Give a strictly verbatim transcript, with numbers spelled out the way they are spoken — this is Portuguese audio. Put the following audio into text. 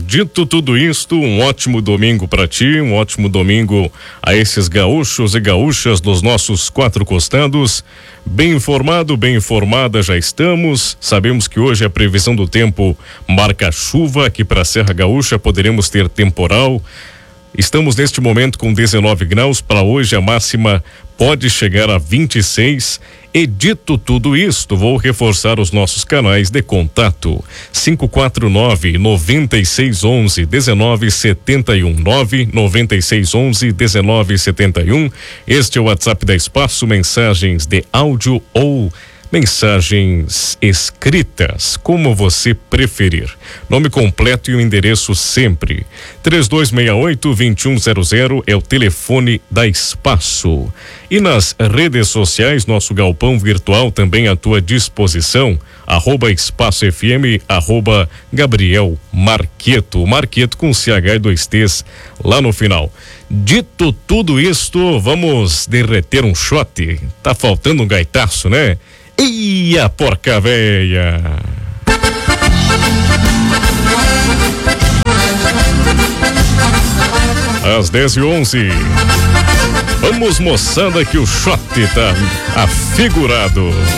dito tudo isto, um ótimo domingo para ti, um ótimo domingo a esses gaúchos e gaúchas dos nossos quatro costados. Bem informado, bem informada já estamos. Sabemos que hoje a previsão do tempo marca chuva aqui para a Serra Gaúcha, poderemos ter temporal. Estamos neste momento com dezenove graus, para hoje a máxima pode chegar a vinte e seis. E dito tudo isto, vou reforçar os nossos canais de contato: cinco quatro nove, nove seis um um, um nove sete um, nove nove seis um um, um nove sete um. Este é o WhatsApp da Espaço, mensagens de áudio ou mensagens escritas, como você preferir. Nome completo e o endereço sempre. três dois seis oito, dois um zero zero é o telefone da Espaço. E nas redes sociais, nosso galpão virtual também à tua disposição. Arroba Espaço F M, arroba Gabriel Marqueto. Marqueto com C H e dois T's lá no final. Dito tudo isto, vamos derreter um shot. Tá faltando um gaitaço, né? E a porca véia. Às dez e onze. Vamos, moçada, que o shot tá afigurado.